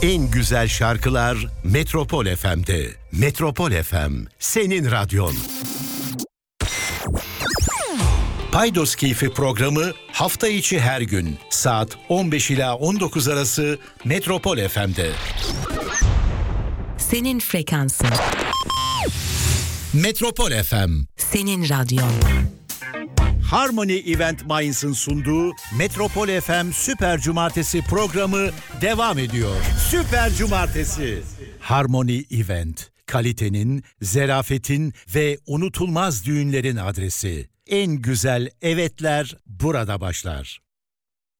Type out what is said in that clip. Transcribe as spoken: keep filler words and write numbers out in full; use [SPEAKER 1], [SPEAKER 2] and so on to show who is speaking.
[SPEAKER 1] En güzel şarkılar Metropol F M'de. Metropol F M, senin radyon. Paydos Keyfi programı hafta içi her gün saat on beş ila on dokuz arası Metropol F M'de.
[SPEAKER 2] Senin frekansın.
[SPEAKER 1] Metropol F M.
[SPEAKER 2] Senin radyon.
[SPEAKER 1] Harmony Event Minds'ın sunduğu Metropol F M Süper Cumartesi programı devam ediyor. Süper Cumartesi. Harmony Event, kalitenin, zerafetin ve unutulmaz düğünlerin adresi. En güzel evetler burada başlar.